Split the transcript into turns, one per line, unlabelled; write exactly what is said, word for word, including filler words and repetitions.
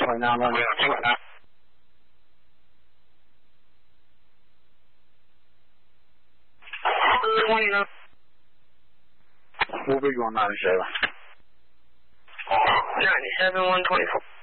twenty-nine, let me know. Take it. twenty-nine. We'll be going ninety-seven.
ninety-seven, one twenty-four.